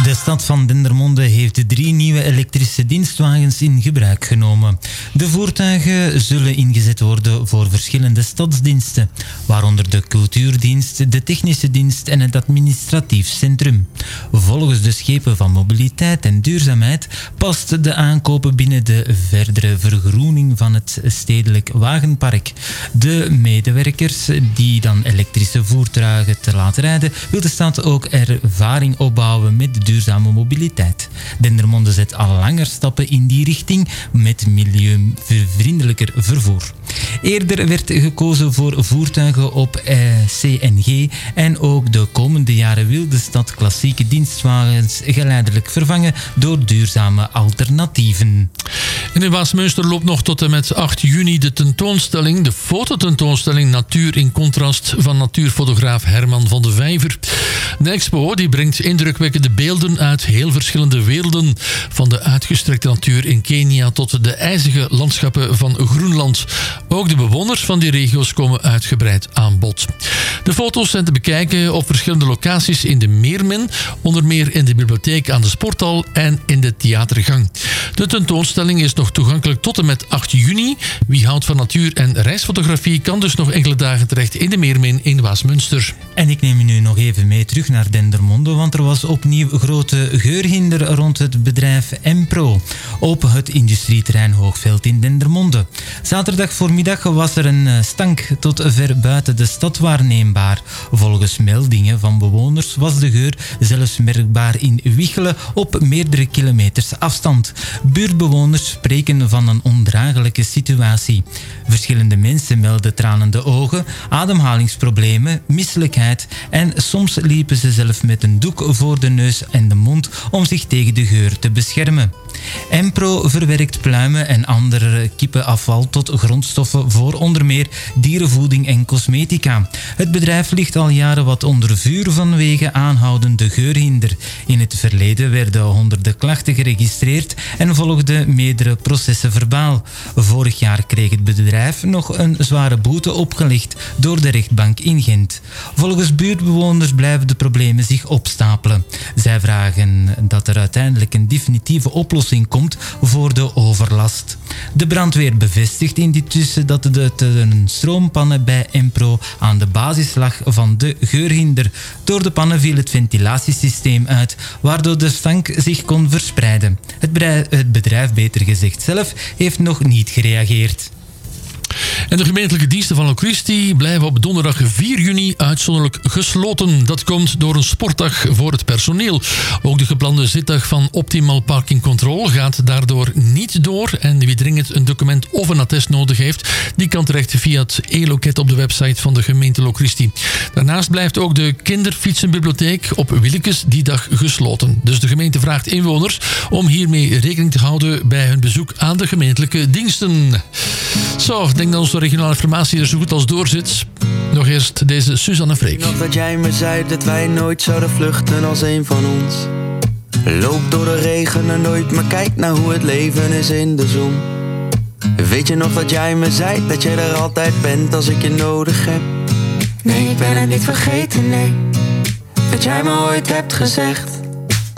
De stad van Dendermonde heeft 3 nieuwe elektrische dienstwagens in gebruik genomen. De voertuigen zullen ingezet worden voor verschillende stadsdiensten, waaronder de cultuurdienst, de technische dienst en het administratief centrum. Volgens de schepen van mobiliteit en duurzaamheid past de aankoop binnen de verdere vergroening van het stedelijk wagenpark. De medewerkers die dan elektrische voertuigen te laten rijden, wil de stad ook ervaring opbouwen met duurzame mobiliteit. Dendermonde zet al langer stappen in die richting met milieuvriendelijker vervoer. Eerder werd gekozen voor voertuigen op CNG en ook de komende jaren wil de stad klassieke dienstwagens geleidelijk vervangen door duurzame alternatieven. En in Waasmünster loopt nog tot en met 8 juni de fototentoonstelling Natuur in Contrast van natuurfotograaf Herman van de Vijver. De expo die brengt indrukwekkende beelden uit heel verschillende werelden, van de uitgestrekte natuur in Kenia tot de ijzige landschappen van Groenland. Ook de bewoners van die regio's komen uitgebreid aan bod. De foto's zijn te bekijken op verschillende locaties in de Meermin, onder meer in de bibliotheek aan de Sporthal en in de theatergang. De tentoonstelling is nog toegankelijk tot en met 8 juni. Wie houdt van natuur en reisfotografie kan dus nog enkele dagen terecht in de Meermin in Waasmünster. En ik neem u nu nog even mee terug naar Dendermonde, want er was opnieuw grote geurhinder rond het bedrijf Empro op het industrieterrein Hoogveld in Dendermonde. Zaterdag voormiddag was er een stank tot ver buiten de stad waarneembaar. Volgens meldingen van bewoners was de geur zelfs merkbaar in Wichelen op meerdere kilometers afstand. Buurtbewoners spreken van een ondraaglijke situatie. Verschillende mensen melden tranende ogen, ademhalingsproblemen, misselijkheid en soms liepen ze zelf met een doek voor de neus en de mond om zich tegen de geur te beschermen. Empro verwerkt pluimen en andere kippenafval tot grondstoffen voor onder meer dierenvoeding en cosmetica. Het bedrijf ligt al jaren wat onder vuur vanwege aanhoudende geurhinder. In het verleden werden honderden klachten geregistreerd en volgden meerdere processen verbaal. Vorig jaar kreeg het bedrijf nog een zware boete opgelegd door de rechtbank in Gent. Volgens buurtbewoners blijven de problemen zich opstapelen. Zij vragen dat er uiteindelijk een definitieve oplossing komt voor de overlast. De brandweer bevestigt intussen dat de stroompannen bij Empro aan de basis lag van de geurhinder. Door de pannen viel het ventilatiesysteem uit, waardoor de stank zich kon verspreiden. Het bedrijf, beter gezegd zelf, heeft nog niet gereageerd. En de gemeentelijke diensten van Locristi blijven op donderdag 4 juni uitzonderlijk gesloten. Dat komt door een sportdag voor het personeel. Ook de geplande zitdag van Optimal Parking Control gaat daardoor niet door. En wie dringend een document of een attest nodig heeft, die kan terecht via het e-loket op de website van de gemeente Locristi. Daarnaast blijft ook de kinderfietsenbibliotheek op Willekes die dag gesloten. Dus de gemeente vraagt inwoners om hiermee rekening te houden bij hun bezoek aan de gemeentelijke diensten. Zo, ik denk dat onze regionale informatie er zo goed als door zit. Nog eerst deze Suzanne Freek. Nog dat jij me zei dat wij nooit zouden vluchten als een van ons. Loop door de regen en nooit, maar kijk naar hoe het leven is in de zon. Weet je nog dat jij me zei dat jij er altijd bent als ik je nodig heb? Nee, ik ben het niet vergeten, nee. Dat jij me ooit hebt gezegd.